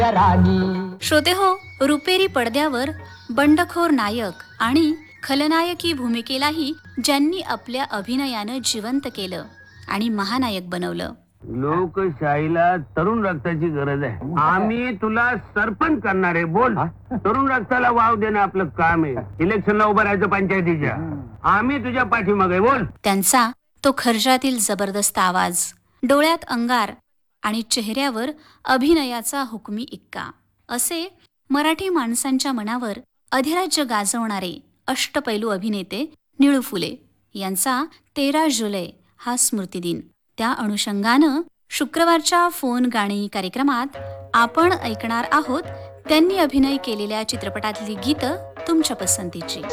श्रोते हो, रुपेरी पडद्यावर बंडखोर नायक आणि खलनायकी भूमिकेलाही ज्यांनी आपल्या अभिनयानं जिवंत केलं आणि महानायक बनवलं. लोकशाहीला तरुण रक्ताची गरज आहे. आम्ही तुला सरपंच करणार आहे. बोल. तरुण रक्ताला वाव देणं आपलं काम आहे. इलेक्शनला उभं राहायचं पंचायतीच्या. आम्ही तुझ्या पाठीमागे. बोल. त्यांचा तो खर्जातील जबरदस्त आवाज, डोळ्यात अंगार आणि चेहऱ्यावर अभिनयाचा हुकमी इक्का, असे मराठी माणसांच्या मनावर अधिराज्य गाजवणारे अष्टपैलू अभिनेते निळू फुले यांचा 13 जुलै हा स्मृतिदिन. त्या अनुषंगानं शुक्रवारच्या फोन गाणी कार्यक्रमात आपण ऐकणार आहोत त्यांनी अभिनय केलेल्या चित्रपटातली गीतं तुमच्या पसंतीची.